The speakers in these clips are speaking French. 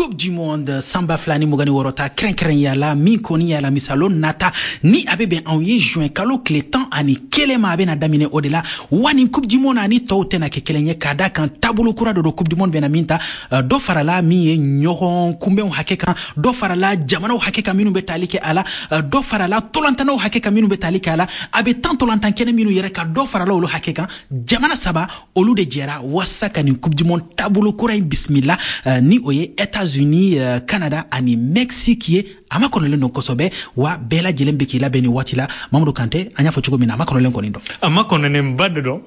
Coupe du Monde Samba Flani Mogani Worota Krenkren Yala Minkoni Yala Misalo Nata ni abebe en juin kalo kletan ani kelema abena damine odela wani Coupe du Monde ani tawtena ke kelenye kada kan tabulu kura do Coupe du Monde bena minta do farala mi nyoron kumbe hakeka do farala jamana hakeka minu betalike ala do farala tolantana hakeka minu betalike ala abe tant tolantan kene minu yere ka do farala olo hakeka jamana saba olu de jera wasaka ni Coupe du Monde tabulu kura bismillah ni oye États-Unis, Canada ani Mexique ye ama konole no kosobe wa bela jelembe kila beni watila Mamadou Kanté anya fochugo mina ama konole konindo ama konone mbade do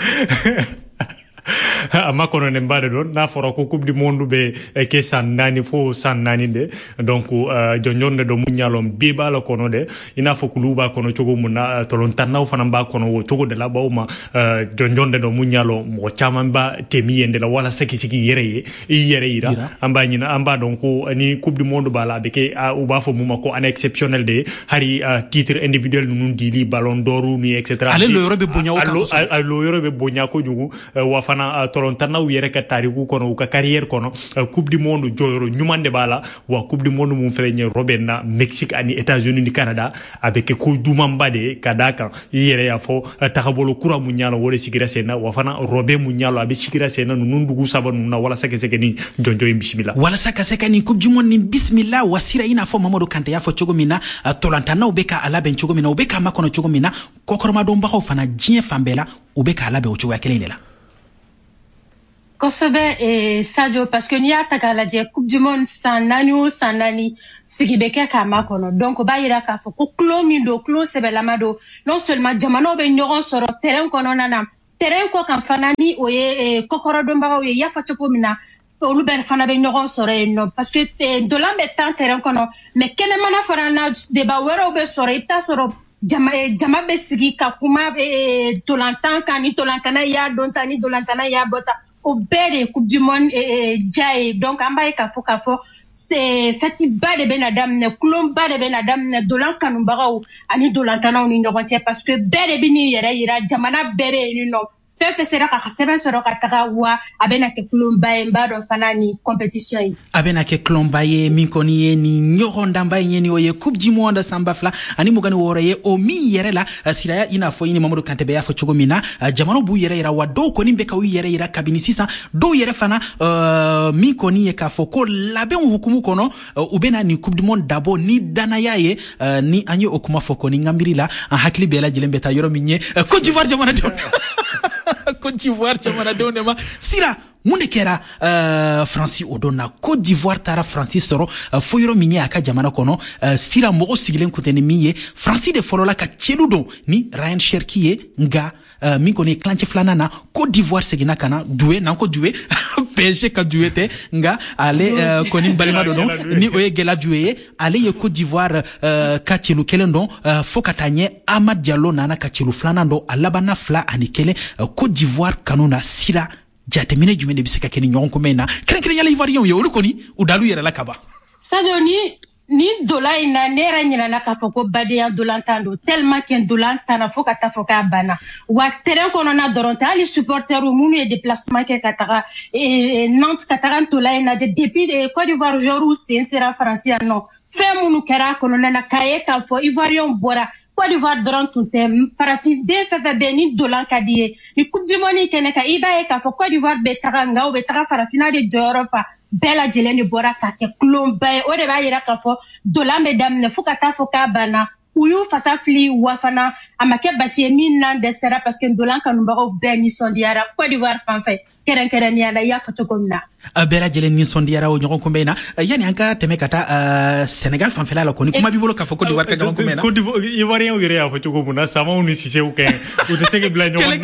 ama kono ne mbade don na foro ko coupe du monde be ke sannani fo sannani de donc jonjonde do munyalom biba la kono de ina fo kuluba kono chogo munna tolon tannaw fana ba kono wo chogo de la bawma jonjonde do munyalo mo chamamba temi yende la wala seki yere ira amba nyina amba donc ni coupe du monde bala be ke uba fo muma ko an exceptionnel de hari titre individuel nun dili ballon d'or ni etc ale lo yorobe bonya lo yorobe bonya ko jugu wa fana tolontana yere ka tariku kono ka carrière kono coupe du monde joyoro nyumande bala wa coupe du monde mum felenye robena Mexique ani États-Unis ni Canada avec ko dumambade kadaka yere ya fo takabolo kura munyalo wole sigira sena wa fana robe munyalo abe sigira sena nundugu sabanu na wala sake ni jonjo bismillah wala sake ni coupe du monde ni bismillah wasira ina fo Mamadou Kanté ya fo chogomina tolantana ubeka alaben chogomina ubeka makono chogomina kokorma domba ho fana jien fambela ubeka alabe ochowa kelela Kosobe Sadio parce que ni ataka la Coupe du Monde sanani sigibeke kama kono donc ba yira ka fo ko clomi do clo sebe lamado non seulement jamano be nyoron soro terrain kono nana terrain ko kan fanani oye kokoro do mbago ye yafa topo mina olu ber fana be nyoron soro no parce que de lambe tant terrain kono mais kene mana farana de ba wero be soro ita soro jama be sigi ka kuma tolantan kani tolantana ya don tani tolantana ya bota au bel Coupe du Monde jai donc ambaye kafo c'est fati bade benadam ne kulom bade benadam ne dolan kanumbaga ani dolantana ni nyogonche parce que bere bini yira jamana bere ni no fe sera ka seben soro ka taga wa abena ke kulom baye mbado fanani compétition yi abena ke kulom baye minkoni ni nyoronda baye ni oye Coupe du Monde Samba Fla ani mugani woroye o mi yere la siraya ina fo ini Mamadou Kanté be ya fo chogomina jamano bu yere ira wa do ko ni be ka wi yere ira kabini 600 do yere fana minkoni e ka fo ko labe hukumu kono ubena ni Coupe du Monde dabo ni danaya ye ni anyo okuma fo ko ni ngambiri la hakli be la jilembe ta yoro minye Côte d'Ivoire jamana do Côte d'Ivoire jamana do nema sira munde kera Francis Odona Côte d'Ivoire tara Francis Soro foyoro minye aka jamana kono sira mogo sigilen kuteni miye Francis de folola ka cheludo ni Ryan Cherki nga minko ni clanche flanana Côte d'Ivoire segina kana doué nanko doué PSG ka doué te nga ale koni balima do ni oye gela doué ale ye Côte d'Ivoire ka chelu kelendo fokatanye Amad Diallo nana ka chelu flanando alabana fla anikele Côte d'Ivoire kanona sira jatemine jumene bisika keni nyonko mena krenkre yala ivoirien yo ulukoni udalu yere la kaba Sadio ni dola ina nera nyina na kafoko bade ya dolantando tellement qu'un dolantana foka tafoka bana wa terrain kono na doronta ali supporter ou munu e déplacement ke katara et Nantes kataran dola ina depuis Côte d'Ivoire joru c'est sera français non fait munu kera kono na kaye kafo ivoirien bora Côte d'Ivoire doron tunte parati de fefe beni dolan kadie ni Coupe du Monde kene ka iba e kafo Côte d'Ivoire be taranga o be tara farafina de jorofa bela jeleni bora ka ke klomba o de ba yira ka fo dolambe damne fukata foka bana uyu fasa fli wafana amake basie min nan de sera parce que dolan kanumba o beni sondiara Côte d'Ivoire fanfay keren yana ya fotokomna bela jeleni sondiara o nyogon kombena yani anka temekata Sénégal fanfela la koni kuma bibolo ka fo Côte d'Ivoire ka nyogon kombena Côte d'Ivoire ivoirien yire ya fotokomna sama uni sise o ken o de sege bla nyogon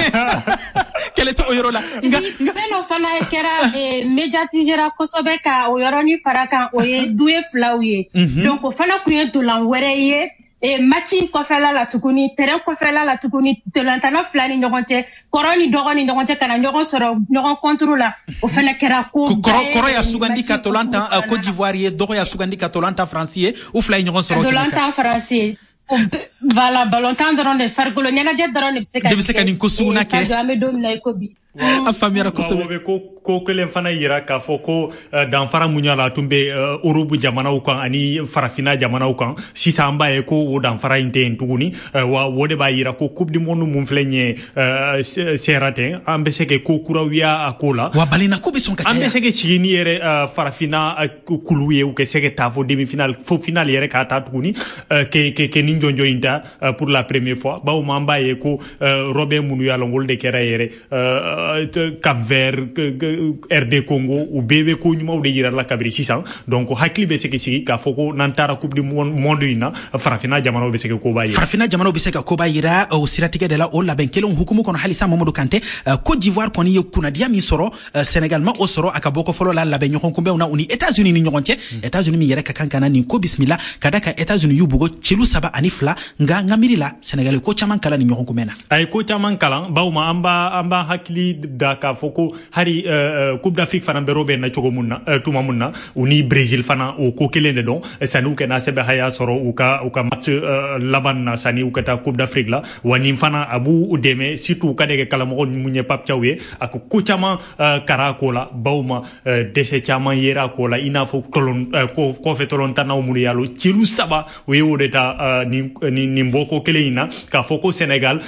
quel est oyorola nga no fana kera médiatisera kosobe ka oyoroni faraka oye doué flauye donc o fana kuye dolan wereye matching kofela la tukuni terrain kofela la tukuni telantana flani nyogonte koroni dogoni nyogonte kana nyogon soro nyogon contrôle o fana kera ko koro ya sugandi ka tolanta Côte d'Ivoire dogo ya sugandi ka tolanta français ou flay nyogon soro tolanta français voilà balontan doron de fargolo nyana je doron de biseka ni kusuna ke ame dom na ikobi afamira kosobe ko ko kelen fana yira k'a fɔ ko danfara mun y'a la tun bɛ Europe jamanaw kan ani farafina jamanaw kan sisan an b'a ye ko o danfara in tɛ yen tuguni wa o de b'a yira ko coupe du monde mun filɛ nin ye sera ten an bɛ se ka ko kuraw y'a ko la wa balina ko bɛ sɔn ka caya an bɛ se ka sigi ni yɛrɛ farafina kulu ye u ka se ka taa fo demi-finale fo finale yɛrɛ k'a ta tuguni ke nin jɔnjɔn in ta pour la première fois bawo ma an b'a ye ko Robin minnu y'a la olu de kɛra yɛrɛ Cap-Vert RD Congo u bɛɛ bɛ ko ɲumanw de yira la kabiri sisan donc hakili bɛ se ka sigi k'a fɔ ko n'an taara coupe du monde in na farafina jamanaw bɛ se ka koba yira farafina jamanaw bɛ se ka koba yira o siratigɛ de la o labɛn kelen hukumu kɔnɔ halisa Mamadou Kanté Côte d'Ivoire kɔni ye kunnadiya min sɔrɔ Sénégal ma o sɔrɔ a ka bɔ ko fɔlɔ la labɛn ɲɔgɔn kunbɛnw na u ni États-Unis ni ɲɔgɔn cɛ États-Unis min yɛrɛ ka kan kana nin ko bisimila ka da ka États-Unis y'u bugo celu 3 ani 2 nka n ka miiri la Sénégal ko caman kalan ni ɲɔgɔn kunbɛn na a ye ko caman kalan bawo ma an b'a hakili da k'a fɔ ko hari Coupe d'Afrique fana bɛ Robin na cogo mun na tuma mun na u ni Brésil fana o ko kelen de dɔn sani u ka na sɛbɛn haya sɔrɔ u ka match laban na sani u ka taa Coupe d'Afrique la wa nin fana a b'u dɛmɛ surtout u ka de kɛ kalamɔgɔ mun ye Pape Thiaw ye a ko caman kara ko la bawo ma dɛsɛ caman yera ko la i n'a fɔ kɔfɛ tɔlɔntanaw minnu y'a lo celu 3 u ye o de ta nin bɔ ko kelen in na k'a fɔ ko Sénégal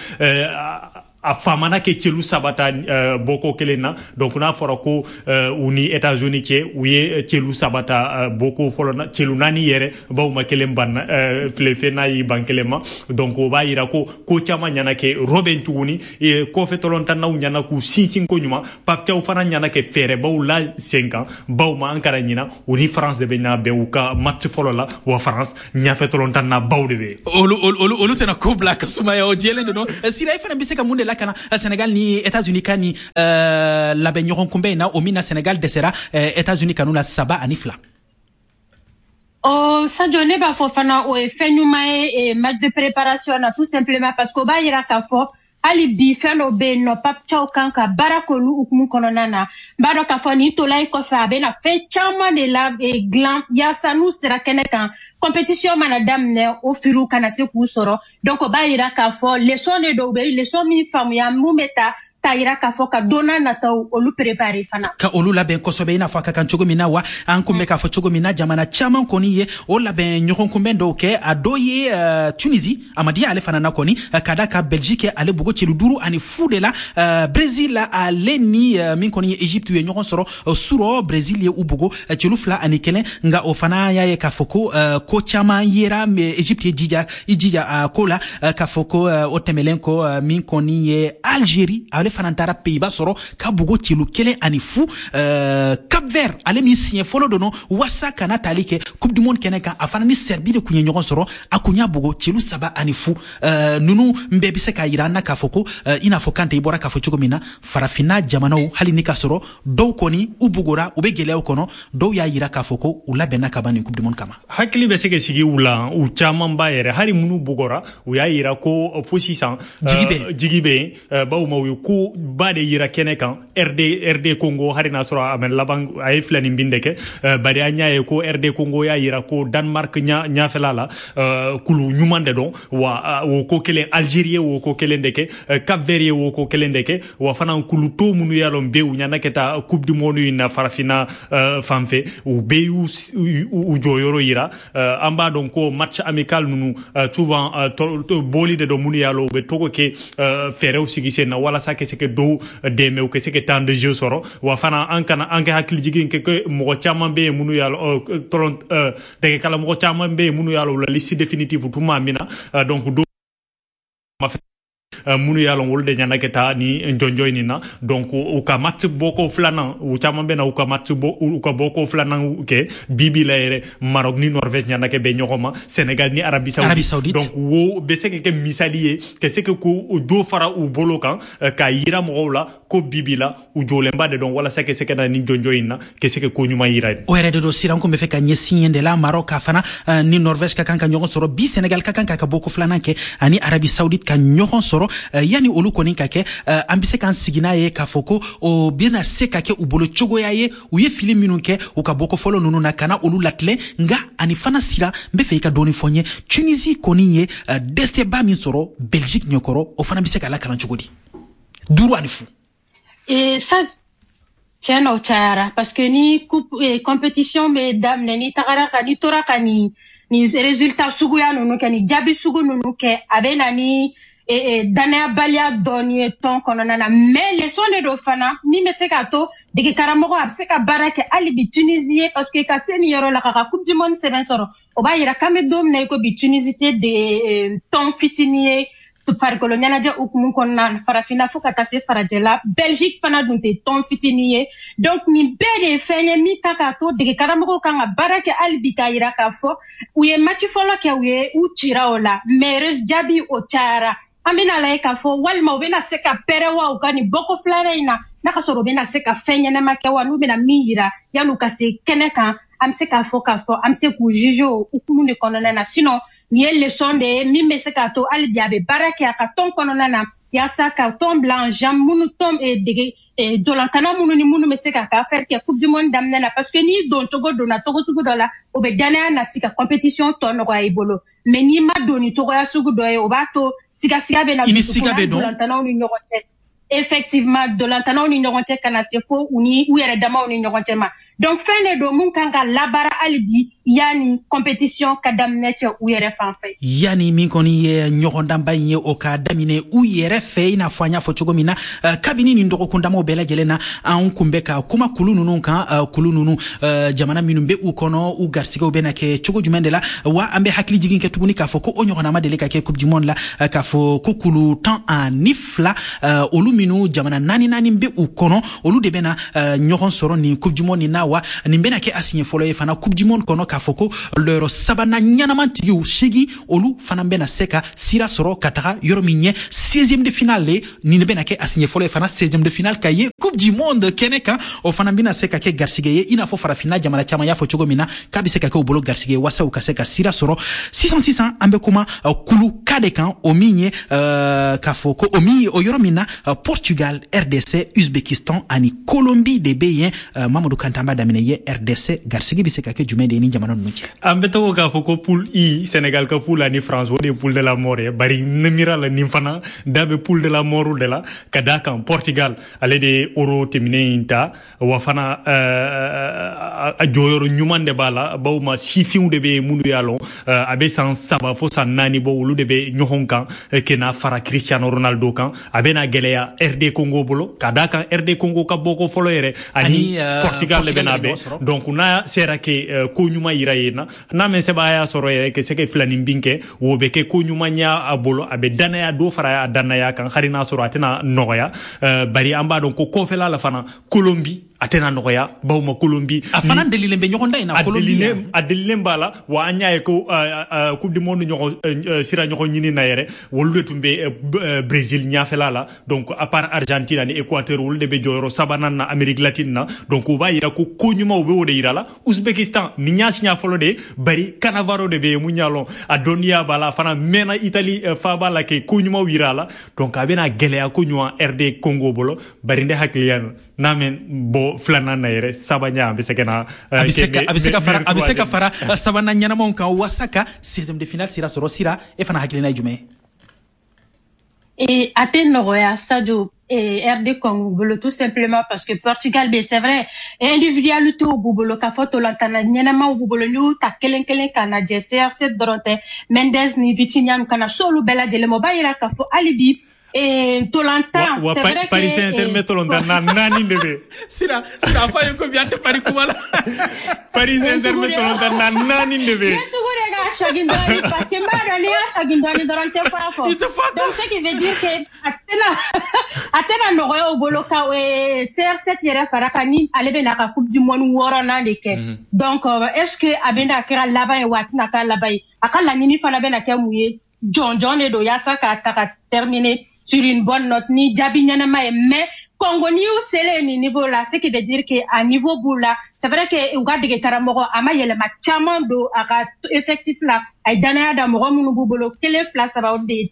a famana ke celu 3 ta boko kelen na donc n'a fɔra ko u ni États-Unis cɛ u ye celu 3 ta boko fɔlɔ na celu 4 yɛrɛ bawo ma kelen ban filefe n'a yi ban kelen ma donc o b'a yira ko caman ɲana kɛ Robin tuguni kɔfɛ tɔlɔntanaw ɲana k'u sinsin ko ɲuman Pape Thiaw fana ɲana kɛ fɛɛrɛbaw la sen kan bawo ma an kɛra ɲina u ni France de bɛ ɲa bɛn u ka match fɔlɔ la wa France ɲafɛ tɔlɔntana baw de bɛ olu tɛna ko bila ka sumaya o jɛlen de don sira i fana bɛ se ka mun de la kana Sénégal ni États-Unis ka ni labɛn ɲɔgɔn kunbɛn na o min na Sénégal dɛsɛra États-Unis kanu la 3 ani 2 Sadio ne b'a fɔ fana o ye fɛn ɲuman ye match de préparation na tout simplement parce que o b'a yira k'a fɔ hali bi fɛn dɔ bɛ yen nɔ Pape Thiaw kan ka baara k'olu hukumu kɔnɔna na n b'a dɔn k'a fɔ nin tola i kɔfɛ a bɛna fɛn caman de la dilan yaasa n'u sera kɛnɛ kan compétition mana daminɛ o firiw kana se k'u sɔrɔ donc o b'a yira k'a fɔ leçon de dɔw bɛ yen leçon min faamuya mun bɛ taa k'a yira k'a fɔ ka donna nataw olu préparer fana ka olu labɛn kosɛbɛ i n'a fɔ a ka kan cogo min na wa an kun bɛ k'a fɔ cogo min na jamana caman kɔni ye o labɛn ɲɔgɔn kunbɛn dɔw kɛ a dɔ ye Tunisie a ma diya ale fana na kɔni ka da ka Belgique ale bugo celu 5 ani 0 de la Brésil ale ni min kɔni ye Egypte ye ɲɔgɔn sɔrɔ surɔ Brésil ye u bugo celu 2 ani 1 nka o fana y'a ye k'a fɔ ko caman yera Egypte ye jija ko la k'a fɔ ko o tɛmɛlen kɔ min kɔni ye Algérie ale fana taara Pays-Bas sɔrɔ ka bugo celu 1 ani 0 Cap-Vert ale min siɲɛ fɔlɔ don wasa kana tali kɛ Coupe du Monde kɛnɛ kan a fana ni Serbie de kun ye ɲɔgɔn sɔrɔ a kun y'a bugo celu 3 ani 0 nunu bɛɛ bɛ se k'a yira an na k'a fɔ ko i n'a fɔ Kante i bɔra k'a fɔ cogo min na farafina jamanaw hali ni ka sɔrɔ dɔw kɔni u bugora u bɛ gɛlɛyaw kɔnɔ dɔw y'a yira k'a fɔ ko u labɛnna ka ban nin Coupe du Monde kama hakili bɛ se ka sigi u la u caman b'a yɛrɛ hali minnu bugora u y'a yira ko fo sisan jigi bɛ yen bawo ma u ye ko ba de yira kɛnɛ kan RD Congo hari n'a sɔrɔ a mɛ laban a ye filɛ nin bin de kɛ bari an y'a ye ko RD Congo y'a yira ko Danemark ɲafɛla la kulu ɲuman de dɔn wa o ko kelen Algérie ye o ko kelen de kɛ Cap-Vert ye o ko kelen de kɛ wa fana kulu to minnu y'a lɔn bɛ u ɲana ka taa Coupe du Monde in na farafina fan fɛ u bɛ y'u jɔyɔrɔ yira an b'a dɔn ko match amical ninnu souvent boli de dɔn minnu y'a lɔn u bɛ togo kɛ fɛɛrɛw sigi sen na walasa ka se ka dɔw dɛmɛ u ka se ka temps de jeu sɔrɔ wa fana an ka hakili jigin kɛ mɔgɔ caman bɛ yen minnu y'a lɔn dɛgɛkala mɔgɔ caman bɛ yen minnu y'a lɔn u la liste définitive tuma min na donc minnu y'a lɔn olu de ɲana ka taa ni jɔnjɔn in na donc u ka match bɔko filanan u caman bɛ na u ka bɔko filanan kɛ bibi la yɛrɛ Maroc ni Norvège ɲana ka bɛn ɲɔgɔn ma Sénégal ni Arabie Saoudite donc wo bɛ se ka kɛ misali ye ka se ka ko dɔ fara u bolo kan k'a yira mɔgɔw la ko bibi la u jɔlenba de dɔn walasa ka se ka na ni jɔnjɔn in na ka se ka ko ɲuman yira o yɛrɛ de don siran kun bɛ fɛ ka ɲɛsin yen de la Maroc ka fana ni Norvège ka kan ka ɲɔgɔn sɔrɔ bi Sénégal ka kan ka bɔko filanan kɛ ani Arabie Saoudite ka ɲɔgɔn sɔrɔ yani olu kɔni ka kɛ an bɛ se k'an sigi n'a ye k'a fɔ ko o bɛna se ka kɛ u bolo cogoya ye u ye fili minnu kɛ u ka bɔko fɔlɔ ninnu na kana olu latilen nka ani fana sira n bɛ fɛ i ka dɔɔni fɔ n ye Tunisie kɔni ye dɛsɛba min sɔrɔ Belgique ɲɛkɔrɔ o fana bɛ se k'a lakalan cogo di 5 ani 0 tiens au chara parce que ni compétition mesdames ni tagara ka ni tora ka ni résultat sugu ya nunu ke ni jabi sugu nunu ke abena ni danaya balia doni ton konona na mais les sons de fana ni mete ka to de karamogo abse ka barake ali bi Tunisie parce que ka seni yoro la ka coupe du monde c'est ben soro o ba yira kame dom na ko bi Tunisie de ton fitinier farikolo nyanaje ukumu konna farafina fuka tase farajela Belgique fana dunte ton fitinier donc ni bede fenye mi takato de karamogo kanga barake ali bi kayira ka fo uye match folo ke uye u tira ola mais jabi o chara amina la ka fo walma ubena seka perewa ukani boko flaraina naka soro bena seka fenye na makewa nu bena mira ya lukase keneka amse ka fo amse ku jijo ukumu de konona na sinon ni leçon de mi me seka to ali biabe barake aka ton konona na ya sa carton blanc jam munu tom et dolantana munu ni munu me seka ka faire que coupe du monde damnena parce que ni don togo dona togo sugu dola obedana na tika compétition to no ga ibolo mais ni ma doni togo ya sugu doye obato siga be na dolantana ni nyogote effectivement dolantana ni nyogote kana se fo uni ou yere dama ni nyogote ma donc fene do mun kanga labara alibi yani compétition kadamnete ou yere fanfe yani min koni ye nyogonda ye o ka damine u yere fe ina fanya fo chogomina kabini ni ndoko kundamo bela gelena an kumbeka kuma kulununu kan kulununu jamana minumbe u kono u garsiga u bena ke chogo jumendela wa ambe hakli jigin ke tuguni ka fo ko onyogona madele ka ke coupe du monde la ka fo ko kulu tan anifla oluminu jamana nani mbe u kono olu de bena nyogon soro ni coupe du monde na wa nimbena ke asigné folo e fana coupe du monde kono ka foko lero sabana nyanamanti yu shigi olu fana mbena seka sira soro katara yoro minye 16e de finale ni nimbena ke asigné folo e fana 16e de finale kaye coupe du monde keneka o fana mbena seka ke garsige ye ina fo fara finale jamana chama ya fo chogomina kabi seka ke obolo garsige wasa u kaseka sira soro 600 ambe kuma kulu kadekan o minye ka foko o mi o yoro mina Portugal, RDC, Uzbekistan ani Colombie de beyen Mamadou Kantamba damine ye RDC garsigi biseka ke jumende ni jamano nuche ambeto ka foko pool I Sénégal ka pool ani France wodi pool de la mort bari nemira la nimfana dabe pool de la mort de la kadaka Portugal ale de euro temine inta wa fana a joyoro nyumande bala bawma sifiu de be munu yalon abe san saba fo san nani bo wulu de be nyohonkan kena fara Cristiano Ronaldo kan abe na geleya RD Congo bolo kadaka RD Congo ka boko folo yere ani Portugal le benabe donc na sera ke ko nyuma irayena na men se baya soro yere ke seke flani binke wo be ke ko nyuma nya abolo abe danaya do fara danaya kan harina soro atena noya bari amba donc ko fela la fana Colombie atena noya bawma Colombie afana delile be nyogonda ina Colombie adelile mbala wa anyaye ko coupe du monde nyoko sira nyoko nyini na yere wolude tumbe Brésil nyafela la donc à part Argentine ni Équateur wolude be joyro sabana na Amérique latine na donc uba ira ko konyuma ube wode irala Uzbekistan ni nyasi nya folode bari Cannavaro de be munyalon adonia bala fana mena Italie fa bala ke konyuma wirala donc abena gelea konyuma RD Congo bolo bari nde hakliyan namen bo flana na yere sabanya bisekena abiseka fara sabana nyana monka wasaka 16e de finale sira soro sira e fana haklina jume et atteindre à stadio et RD Congo bolo tout simplement parce que Portugal be c'est vrai individualité au bolo ka foto lantana nyana ma bolo lu ta kelen kana JCR7 dorote Mendes ni Vitinha kana solo bela jele mo bayira ka fo alibi et Tolanta c'est vrai que Paris Saint-Germain Tolanta nani ndebe sira fa yoko biante Paris kumala Paris Saint-Germain Tolanta nani ndebe Shagindoni parce que Marani a Shagindoni dorante fafo donc ce qui veut dire que atena noyo boloka we CR7 yere farakani alebe na ka coupe du monde woro na leke donc est-ce que abenda kira laba e watina ka laba akala nini fana bena ke muye John Edo yasa ka terminer sur une bonne note ni jabi nyanama mais Congo ni au sele ni niveau là ce qui veut dire que à niveau boula c'est vrai que uga de karamogo ama yele ma chamando aka effectif là ay dana da mo munu bubolo tele flash about de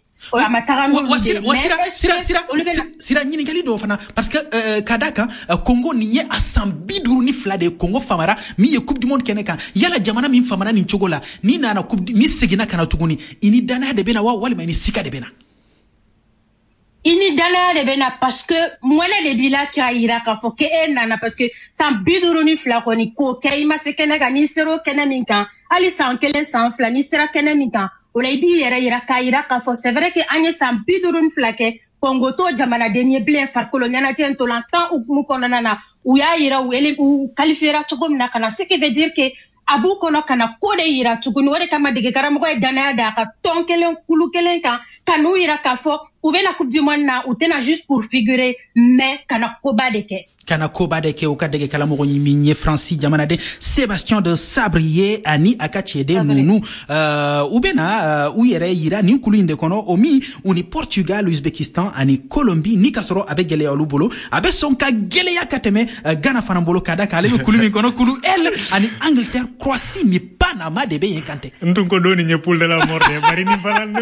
sira nyini gali do fana parce que kadaka Congo ni a sambiduru ni fla de Congo famara mi ye coupe du monde keneka yala jamana mi famara ni chogola ni na coupe ni segina kana tuguni ini dana de bena wa wali ma ni sika de bena ini dala de bena parce que mwana de bila kira ira ka fo ke nana parce que san biduru ni fla ko ni ko ke ima se kena ga ni sero kena min kan ali san kelen san fla ni sera kena min kan o la ibi yera ira ka fo c'est vrai que anye san biduru ni fla ke Congo to jamana denye ble far koloniana tien to lantan ou mu konana na ou ya ira ou ele ou qualifiera chogom na kana ce qui veut dire que abu kono kana kode ira tuguni wore kama dege karamo ko dana da ka tonkelen kulu kelen kan kanu ira ka fo ou be la coupe du monde na ou tena juste pour figurer mais kana koba deke kana koba de ke o ka dege kala mo ni minye Francis jamana de Sébastien de Sabrier ani akachede munu ubena u yere yira ni kulu inde kono omi uni Portugal Uzbekistan ani Colombie ni kasoro abe gele olubolo abe sonka gele yakateme Ghana fanambolo kada kale kulu mi kono kulu el ani Angleterre Croatie mi Panama de be yenkante ndunko doni nyepul de la morde bari ni fanan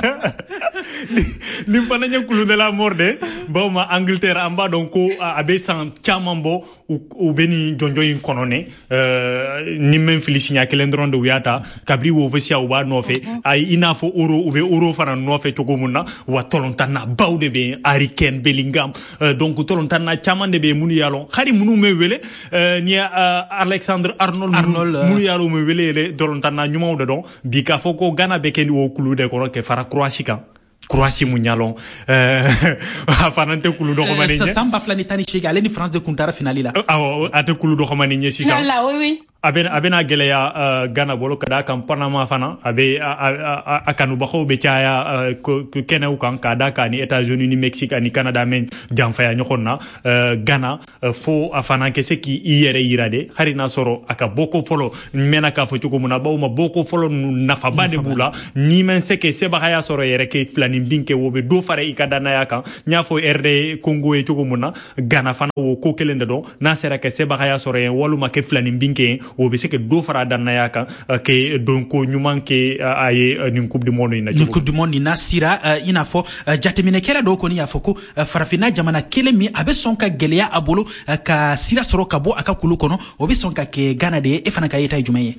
ni fanan nyekulu de la morde bawma Angleterre amba donc abe san chamambo u beni jonjo in konone ni men felicinya kelendron de wiata kabri wo vesia uba nofe ay inafo euro ube euro fana nofe togomuna wa tolontana bawde be Hurricane Bellingham donc tolontana chamande be munu yalon khari munu me wele ni Alexander Arnold munu yalo me wele le tolontana nyuma de don bi ka foko Ghana be ken wo kulu de ko ke fara Croatie munyalon afanante kulu do xamane sa samba flani tani chega leni France de kuntara finali la ate kulu do xamane ñe si sa la oui abena geleya Ghana bolo kada kam Panama fana abe akanu baxo be caaya kenew kan kada kani États-Unis ni Mexique ani Canada men jamfaya ñoxonna Ghana fo afana ke seki yere yirade harina soro aka boko folo mena ka fo tuko muna bawma boko folo nafa bade bula ni men seke seba haya soro yere ke flani binke wobe do fare ikadana yakan nya fo RD Congo e tuko muna Ghana fana wo ko kelende do na sera ke seba haya soro yen waluma ke flani binke wo be seke do fara danna yaka ke donc nyuman ke aye ni coupe du monde ina ni coupe du monde ina sira ina fo jatemine kera do ko ni afoko farafina jamana kelemi abe sonka geleya abolo ka sira soro kabo aka kulu kono obe sonka ke Ghana de e fana ka yeta jumeye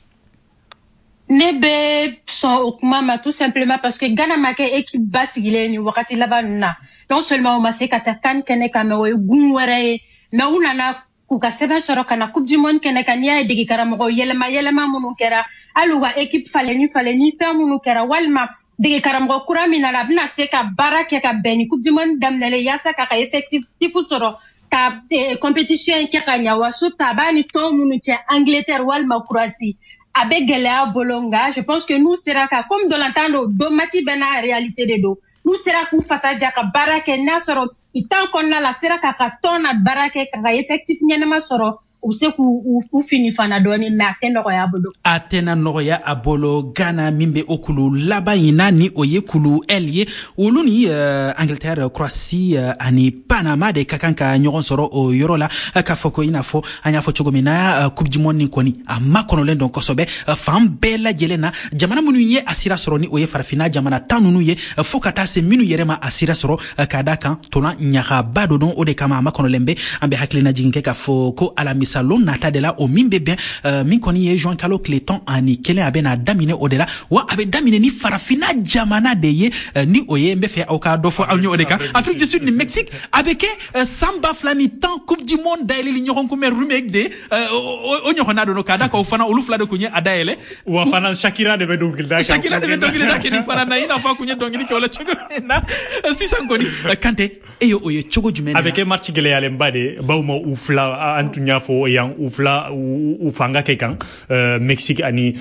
nebe son okuma tout simplement parce que Ghana make équipe basigile ni wakati labanna non seulement o maseka takan kene kamewe gunwere mais unana kuka seba soro kana coupe du monde kene kanya digi karamo yelema munu kera aluga équipe faleni fe munu kera walma digi karamo kuramina la bna seka baraka ka beni coupe du monde damnele yasa ka effectif tifu soro ka compétition ke kanya wasu tabani to munu che Angleterre walma Croatie avec Gelea Bolonga je pense que nous sera comme de l'entendre do mati bena réalité de do nous sera ku fasa jaka barake na soro itan konna la sera ka tona barake ka effectif nyama soro useku fini fana doni mais atena noya abolo Ghana mimbe okulu labayina ni oyekulu elie uluni Angleterre Croatie ani Panama de kakanka nyoron soro o yorola ka foko inafo anya fo chogomina coupe du monde ni koni amakono len don kosobe fam bela jelena jamana munu ye asira soro ni oye farafina jamana tanunu ye fokata se minu yerema asira soro kadaka tona nyaka bado don ode kama amakono lembe ambe haklina jinke ka foko ala salon nata de la o mimbe bien min koni ye Jean Carlo Cléton ani kele abena damine odela wa abe damine ni farafina jamana de ye ni oye mbe fe oka dofo alnyo odeka Afrique du Sud ni Mexique abeke samba flani tan coupe du monde daile li nyoron ko mer rumek de o nyona do no kada ko fana olu flade ko nye adaele wa fana Shakira de be dongil da ke ni fana na ina fa ko nye dongil ko la chogo na si sankoni kante eyo oye chogo jumene abeke match gele yale mbade bawma ufla antunya fo yang ufla ufanga kekan Mexique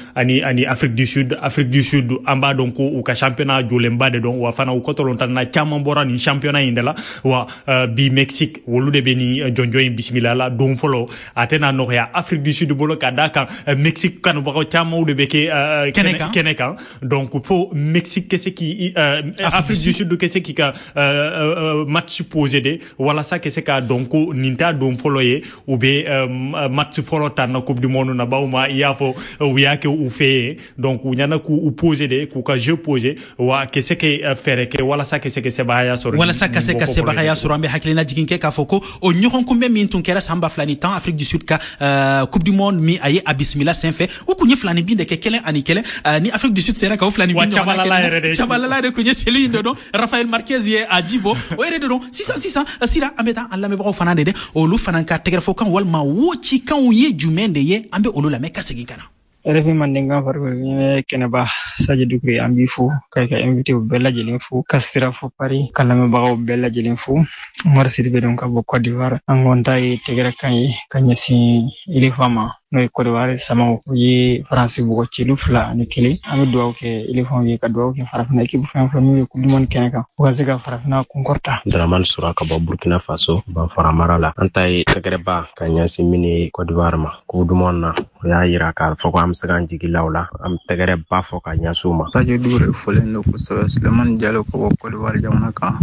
ani Afrique du Sud amba donc u ka championnat jolemba de don wa fana u kotolonta na chama mbora ni championnat indela wa bi Mexique wolu de beni jonjo bismillah la don folo atena no ya Afrique du Sud bolo ka daka Mexique kan ba chama u de beke kenekan donc fo Mexique kese ki Afrique du Sud kese ki ka match posé de wala ça kese ka donc ninta don folo ye ou be match folo tan na coupe du monde na bawma yafo wiyake u feye donc nyana ku u poser de ku ka jeu poser wa ke seke fere ke wala sa ke seke sebaya soro wala sa ka seke sebaya soro ambe hakilina jiginke ka foko o nyohon kumbe min tunkera samba flani tan Afrique du Sud ka coupe du monde mi aye abismillah sen fait o kunye flani binde ke kelen ani kelen ni Afrique du Sud sera ka flani binde chabala de kunye chelui ndo Rafael Marquez ye ajibo o ere do 600 sira ameta alla me ba fanande de o lu fanan ka tegere fokan walma wochi kan ye jumende ye ambe olu la me kasegi kana refi mandinga farko ne kene ba Sadio Doucouré ambi fu kay ka invité au bella jelin fu kasira fu Paris kala me ba au bella jelin fu mar sirbe donc abo Côte d'Ivoire angonta yi tegere kan kanyesi ili fama no Côte d'Ivoire sama yi France bu ko ci lu fla ni kili am do ke ili fam yi ka do ke farafna équipe fam mi ko du mon keneka ko zega farafna ko korta Draman Suraka ba Burkina Faso ba faramarala antay tegere ba kanyasi mini Côte d'Ivoire ma ko du mon na ya yira ka foko am sagan jigi lawla am tegere ba foka nyasuma Sadio Doucouré folen no ko Suleiman Diallo ko Côte d'Ivoire jamana ka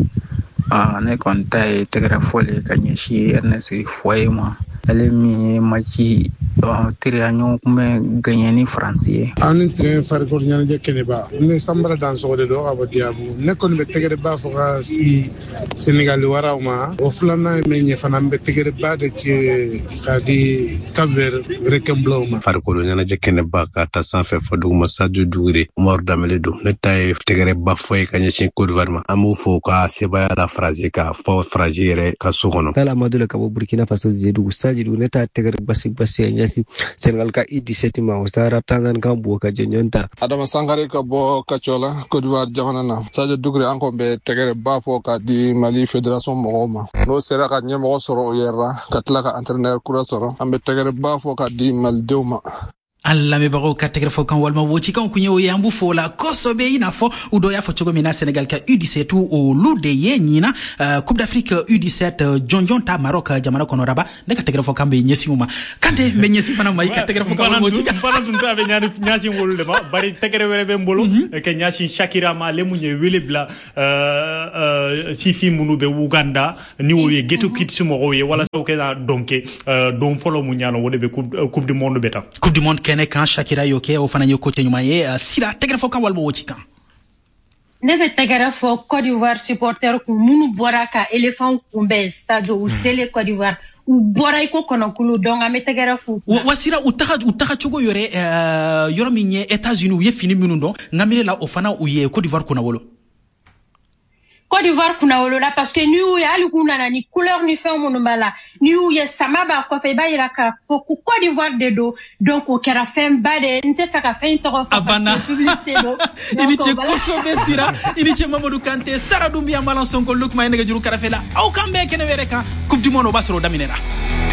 ne kon tay tegere fole kanyeshi Ernest Foyema ale mi machi tirianyo kume ganyeni français anin tire farko nyana je keneba ne sambara dan so de do abadiabu ne kon be tegere ba foka si Sénégal wara ma o flana me nye fana be tegere ba de ci kadi Cap-Vert rekemblo ma farko nyana je keneba ka ta san fe foduma Sadio Doucouré Mor Damele do ne tay tegere ba foy kanye ci Côte d'Ivoire ma amu fo ka sebaya la phrase ka fo fragile ka sokono kala madula ka Burkina Faso zedu Sadio ne ta tegere basik nyasi Senegal ka I17 ma usara tangan ka bo ka jenyonta Adama Sangare ka bo kachola Côte d'Ivoire jamana na Sadio Doucouré anko be tegere ba fo ka di Mali Fédération Mogoma no sera ka nyemo soro yera katla ka entraîneur kura soro ambe tegere ba fo ka di Mali dewma alla me baro ka tegere fokan walma wochi kan kunye o yambu fola kosobe ina fo udo ya fo chogo mina Senegal ka U17 o lude ye nyina Coupe d'Afrique U17 jonjonta Maroc jamana kono raba de ka tegere fokan be nyesi uma kante me nyesi bana mai ka tegere fokan wochi bana dun ta be nyasi ngol de ba bari tegere were be mbolo ke nyasi Shakira ma le munye wele bla sifi munu be Uganda ni wo ye geto kit sumo o ye wala so ke donke don folo munyalo wode be coupe du monde beta coupe du monde kene kan Shakira yoke o fana yoko tenyuma ye sira tegere fo kan walbo wochi kan ne be tegere fo Côte d'Ivoire supporter ku munu boraka éléphant kumbe stadio u sele Côte d'Ivoire u boray ko kono kulu donga me tegere fo wasira utaka chogo yore yoro minye États-Unis ye fini minundo ngamire la o fana u ye Côte d'Ivoire kuna wolo Côte d'Ivoire kuna wolo la parce que ni u ya ali kuna na ni couleur ni fait mon mbala ni u ye samaba ko fe ba ira ka fo ku Côte d'Ivoire de do donc o kera fem ba de nte faka fe to ko abana publicité do ini che kosobe sira ini che Mamadou Kanté Sara Doumbia Malan Sonko Lukma enega juru karafela au kambe kene were ka coupe du monde basro daminera